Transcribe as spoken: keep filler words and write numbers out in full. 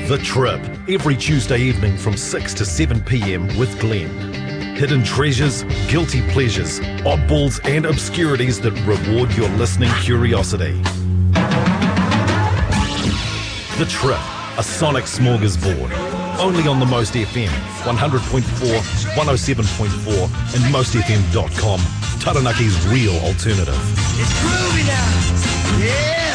The Trip, every Tuesday evening from six to seven p.m. with Glenn. Hidden treasures, guilty pleasures, oddballs and obscurities that reward your listening curiosity. The Trip, a sonic smorgasbord. Only on the Most F M, one hundred point four, one oh seven point four and most f m dot com, Taranaki's real alternative. It's groovy now. Yeah.